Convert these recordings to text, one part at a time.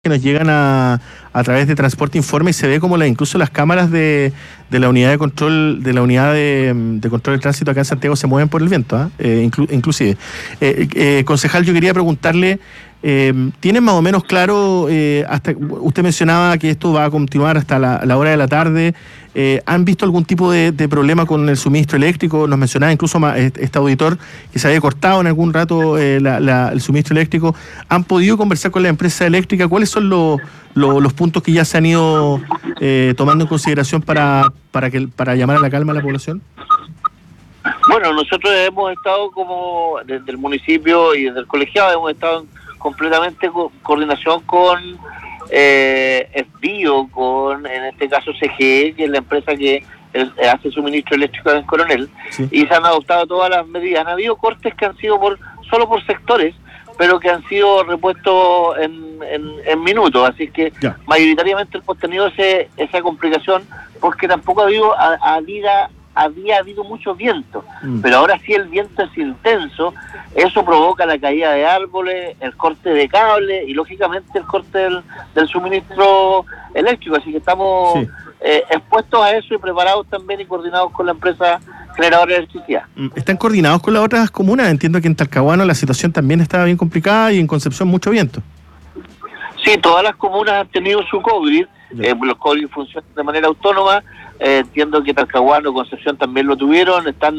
que nos llegan a través de Transporte Informe y se ve como incluso las cámaras de la unidad de control de control del tránsito acá en Santiago se mueven por el viento, inclusive. Concejal, yo quería preguntarle, ¿tienen más o menos claro, hasta usted mencionaba que esto va a continuar hasta la hora de la tarde? ¿Han visto algún tipo de problema con el suministro eléctrico? Nos mencionaba incluso este auditor que se había cortado en algún rato el suministro eléctrico. ¿Han podido conversar con la empresa eléctrica? ¿Cuáles son los puntos que ya se han ido tomando en consideración para llamar a la calma a la población? Bueno, nosotros hemos estado como desde el municipio y desde el colegiado hemos estado completamente en coordinación con Esbio, en este caso CGE, que es la empresa que hace suministro eléctrico en Coronel, sí. Y se han adoptado todas las medidas. Han habido cortes que han sido solo por sectores, pero que han sido repuestos en minutos, así que ya. Mayoritariamente hemos tenido esa complicación porque tampoco había habido mucho viento, pero ahora sí el viento es intenso, eso provoca la caída de árboles, el corte de cable y lógicamente el corte del suministro eléctrico, así que estamos expuestos a eso y preparados también y coordinados con la empresa generadora de electricidad. ¿Están coordinados con las otras comunas? Entiendo que en Talcahuano la situación también está bien complicada y en Concepción mucho viento. Sí, todas las comunas han tenido su COVID, los COVID funcionan de manera autónoma. Entiendo que Talcahuano, Concepción también lo tuvieron, están,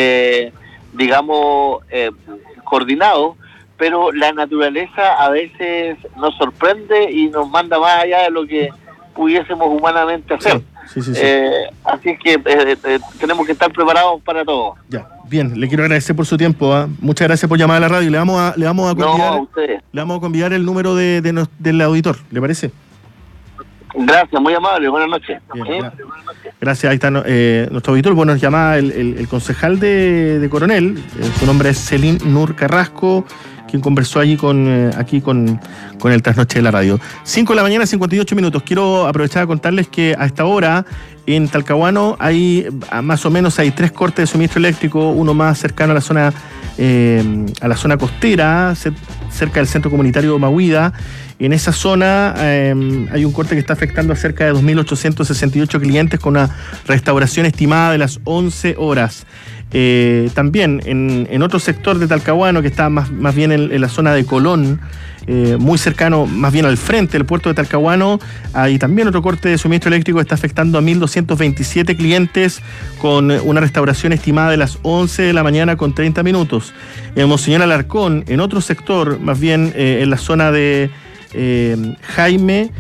coordinados, pero la naturaleza a veces nos sorprende y nos manda más allá de lo que pudiésemos humanamente hacer. Sí. Así que tenemos que estar preparados para todo. Ya, bien, le quiero agradecer por su tiempo. Muchas gracias por llamar a la radio. Le vamos a convidar el número del auditor, ¿le parece? Gracias, muy amable, buenas noches. Bien, gracias, ahí está nuestro auditor. Bueno, nos llama el concejal de Coronel, su nombre es Celín Nur Carrasco, quien conversó allí con el Trasnoche de la radio. 5 de la mañana, 58 minutos. Quiero aprovechar a contarles que a esta hora en Talcahuano más o menos hay 3 cortes de suministro eléctrico, uno más cercano a la zona costera, cerca del centro comunitario Mahuida. En esa zona hay un corte que está afectando a cerca de 2.868 clientes con una restauración estimada de las 11 horas. También en otro sector de Talcahuano que está más bien en la zona de Colón, muy cercano, más bien al frente del puerto de Talcahuano, hay también otro corte de suministro eléctrico que está afectando a 1.227 clientes con una restauración estimada de las 11 de la mañana con 30 minutos. En Monseñor Alarcón, en otro sector, más bien en la zona de Jaime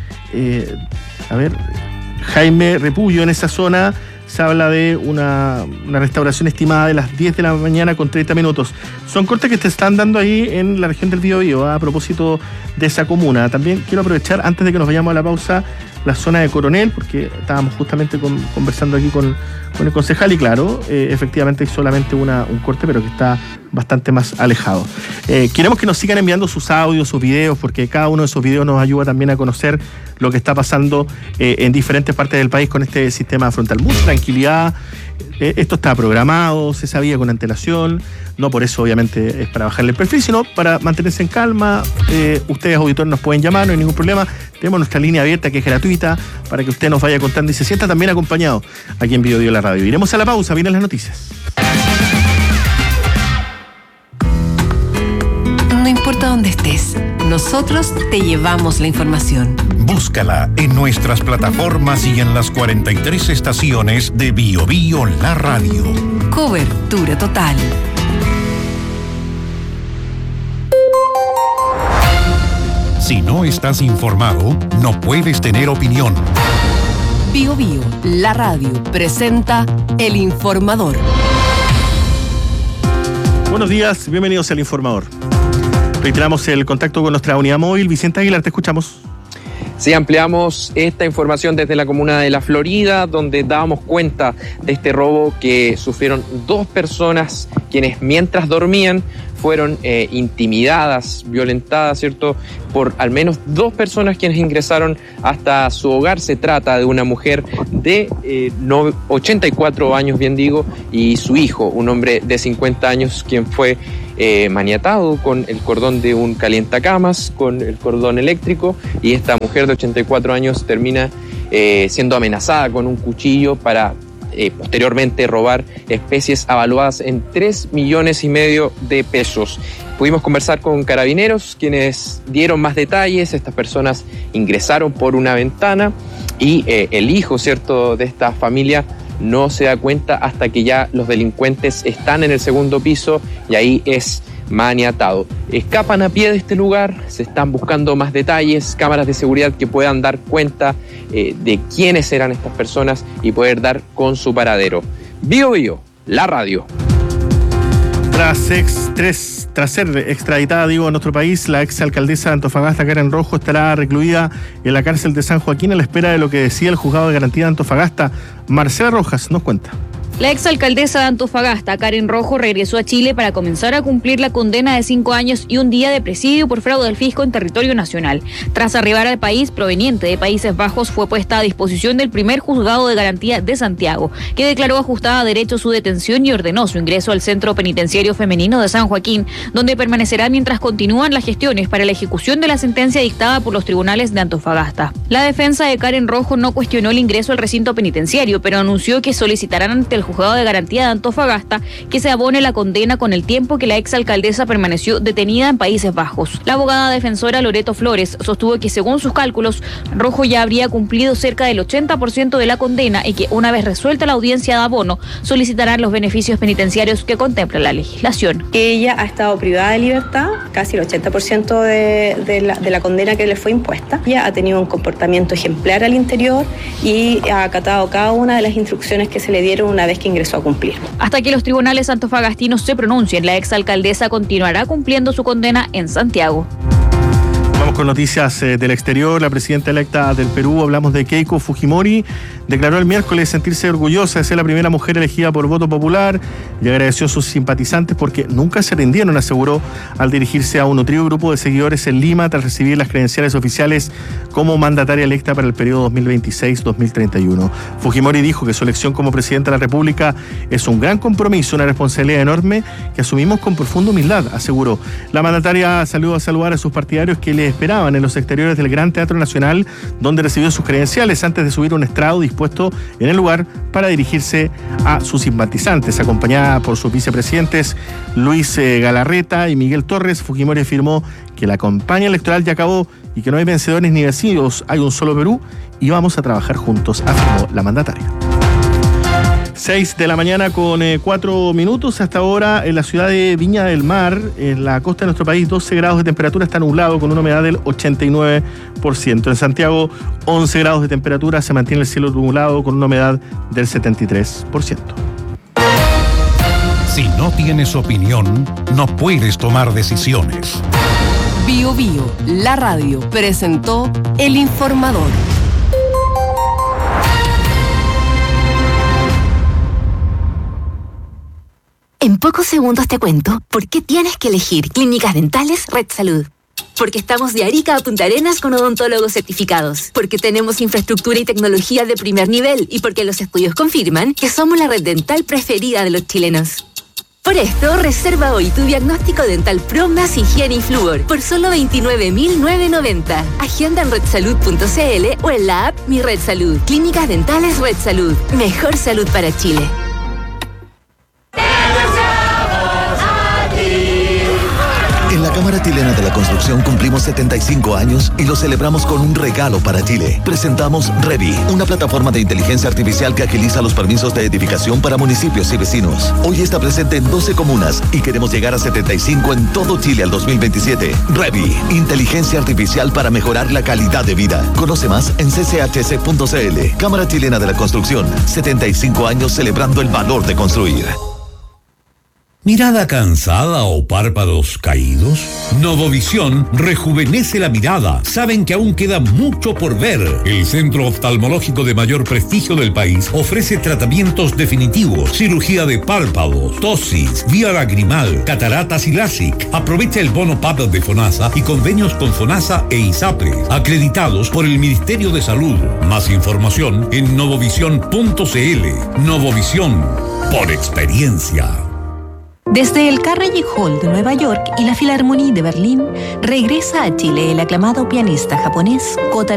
Repullo, en esa zona se habla de una restauración estimada de las 10 de la mañana con 30 minutos. Son cortes que te están dando ahí en la región del Biobío, a propósito de esa comuna. También quiero aprovechar, antes de que nos vayamos a la pausa, la zona de Coronel, porque estábamos justamente conversando aquí con el concejal y claro, efectivamente hay solamente un corte, pero que está bastante más alejado. Queremos que nos sigan enviando sus audios, sus videos, porque cada uno de esos videos nos ayuda también a conocer lo que está pasando en diferentes partes del país con este sistema frontal. Mucha tranquilidad, esto está programado, se sabía con antelación, no por eso obviamente es para bajarle el perfil, sino para mantenerse en calma. Ustedes auditores nos pueden llamar, no hay ningún problema. Tenemos nuestra línea abierta que es gratuita para que usted nos vaya contando y se sienta también acompañado aquí en Biobío la radio. Iremos a la pausa, vienen las noticias. No importa dónde estés, nosotros te llevamos la información. Búscala en nuestras plataformas y en las 43 estaciones de Biobío la radio. Cobertura total. Si no estás informado, no puedes tener opinión. Biobío la radio presenta El Informador. Buenos días, bienvenidos al Informador. Reiteramos el contacto con nuestra unidad móvil. Vicente Aguilar, te escuchamos. Sí, ampliamos esta información desde la comuna de La Florida, donde dábamos cuenta de este robo que sufrieron 2 personas, quienes mientras dormían fueron intimidadas, violentadas, ¿cierto?, por al menos 2 personas quienes ingresaron hasta su hogar. Se trata de una mujer de 84 años, bien digo, y su hijo, un hombre de 50 años, quien fue maniatado con el cordón de un calientacamas, con el cordón eléctrico, y esta mujer de 84 años termina siendo amenazada con un cuchillo para posteriormente robar especies avaluadas en 3,5 millones de pesos. Pudimos conversar con carabineros, quienes dieron más detalles. Estas personas ingresaron por una ventana y el hijo, ¿cierto?, de esta familia no se da cuenta hasta que ya los delincuentes están en el segundo piso y ahí es maniatado. Escapan a pie de este lugar, se están buscando más detalles, cámaras de seguridad que puedan dar cuenta de quiénes eran estas personas y poder dar con su paradero. Bio Bio, la radio. Tras ser extraditada, a nuestro país, la exalcaldesa de Antofagasta, Karen Rojo, estará recluida en la cárcel de San Joaquín a la espera de lo que decía el juzgado de garantía de Antofagasta. Marcela Rojas nos cuenta. La exalcaldesa de Antofagasta, Karen Rojo, regresó a Chile para comenzar a cumplir la condena de 5 años y un día de presidio por fraude al fisco en territorio nacional. Tras arribar al país proveniente de Países Bajos, fue puesta a disposición del primer juzgado de garantía de Santiago, que declaró ajustada a derecho su detención y ordenó su ingreso al Centro Penitenciario Femenino de San Joaquín, donde permanecerá mientras continúan las gestiones para la ejecución de la sentencia dictada por los tribunales de Antofagasta. La defensa de Karen Rojo no cuestionó el ingreso al recinto penitenciario, pero anunció que solicitarán ante el juzgado de garantía de Antofagasta que se abone la condena con el tiempo que la exalcaldesa permaneció detenida en Países Bajos. La abogada defensora Loreto Flores sostuvo que, según sus cálculos, Rojo ya habría cumplido cerca del 80% de la condena y que, una vez resuelta la audiencia de abono, solicitarán los beneficios penitenciarios que contempla la legislación. Ella ha estado privada de libertad, casi el 80% de la condena que le fue impuesta. Ella ha tenido un comportamiento ejemplar al interior y ha acatado cada una de las instrucciones que se le dieron una vez que ingresó a cumplir. Hasta que los tribunales antofagastinos se pronuncien, la exalcaldesa continuará cumpliendo su condena en Santiago. Vamos con noticias del exterior. La presidenta electa del Perú, hablamos de Keiko Fujimori, declaró el miércoles sentirse orgullosa de ser la primera mujer elegida por voto popular y agradeció a sus simpatizantes porque nunca se rindieron, aseguró, al dirigirse a un nutrido grupo de seguidores en Lima tras recibir las credenciales oficiales como mandataria electa para el periodo 2026-2031. Fujimori dijo que su elección como presidenta de la República es un gran compromiso, una responsabilidad enorme que asumimos con profunda humildad, aseguró. La mandataria salió a saludar a sus partidarios que le esperaban en los exteriores del Gran Teatro Nacional, donde recibió sus credenciales antes de subir a un estrado dispuesto en el lugar para dirigirse a sus simpatizantes. Acompañada por sus vicepresidentes Luis Galarreta y Miguel Torres, Fujimori afirmó que la campaña electoral ya acabó y que no hay vencedores ni vencidos, hay un solo Perú y vamos a trabajar juntos, afirmó la mandataria. 6 de la mañana con 4 minutos. Hasta ahora en la ciudad de Viña del Mar, en la costa de nuestro país, 12 grados de temperatura, está nublado con una humedad del 89%. En Santiago, 11 grados de temperatura, se mantiene el cielo nublado con una humedad del 73%. Si no tienes opinión, no puedes tomar decisiones. Bio Bio, la radio, presentó El Informador. En pocos segundos te cuento por qué tienes que elegir Clínicas Dentales Red Salud. Porque estamos de Arica a Punta Arenas con odontólogos certificados. Porque tenemos infraestructura y tecnología de primer nivel. Y porque los estudios confirman que somos la red dental preferida de los chilenos. Por esto, reserva hoy tu diagnóstico dental Pro más higiene y flúor por solo 29.990. Agenda en redsalud.cl o en la app Mi Red Salud. Clínicas Dentales Red Salud. Mejor salud para Chile. En la Cámara Chilena de la Construcción cumplimos 75 años y lo celebramos con un regalo para Chile. Presentamos Revi, una plataforma de inteligencia artificial que agiliza los permisos de edificación para municipios y vecinos. Hoy está presente en 12 comunas y queremos llegar a 75 en todo Chile al 2027. Revi, inteligencia artificial para mejorar la calidad de vida. Conoce más en cchc.cl. Cámara Chilena de la Construcción, 75 años celebrando el valor de construir. ¿Mirada cansada o párpados caídos? Novovisión rejuvenece la mirada. Saben que aún queda mucho por ver. El centro oftalmológico de mayor prestigio del país ofrece tratamientos definitivos, cirugía de párpados, tosis, vía lagrimal, cataratas y LASIK. Aprovecha el bono PAP de FONASA y convenios con FONASA e ISAPRE, acreditados por el Ministerio de Salud. Más información en novovision.cl. Novovisión, por experiencia. Desde el Carnegie Hall de Nueva York y la Philharmonie de Berlín, regresa a Chile el aclamado pianista japonés Kotaro